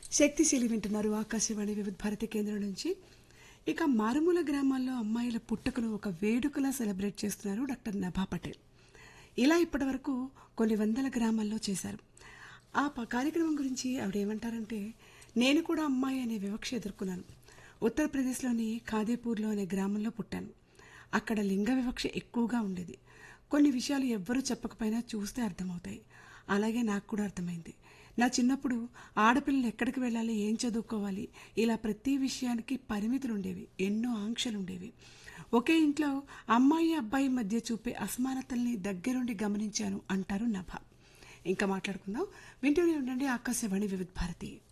శక్తిశీలి వింటున్నారు ఆకాశవాణి వివిధ భారతి కేంద్రం నుంచి. ఇక మారుమూల గ్రామాల్లో అమ్మాయిల పుట్టుకను ఒక వేడుకలా సెలబ్రేట్ చేస్తున్నారు డాక్టర్ నభా పటేల్. ఇలా ఇప్పటి వరకు కొన్ని వందల గ్రామాల్లో చేశారు. ఆ కార్యక్రమం గురించి ఆవిడ ఏమంటారంటే, నేను కూడా అమ్మాయి అనే వివక్ష ఎదుర్కొన్నాను. ఉత్తరప్రదేశ్లోని ఖాదేపూర్లో అనే గ్రామంలో పుట్టాను. అక్కడ లింగ వివక్ష ఎక్కువగా ఉండేది. కొన్ని విషయాలు ఎవ్వరూ చెప్పకపోయినా చూస్తే అర్థమవుతాయి. అలాగే నాకు కూడా అర్థమైంది. నా చిన్నప్పుడు ఆడపిల్లలు ఎక్కడికి వెళ్ళాలి, ఏం చదువుకోవాలి, ఇలా ప్రతి విషయానికి పరిమితులు ఉండేవి, ఎన్నో ఆంక్షలు ఉండేవి. ఒకే ఇంట్లో అమ్మాయి అబ్బాయి మధ్య చూపే అసమానతల్ని దగ్గరుండి గమనించాను అంటారు నభ. ఇంకా మాట్లాడుకుందాం. వింటూనే ఉండండి ఆకాశవాణి వివిధ భారతి.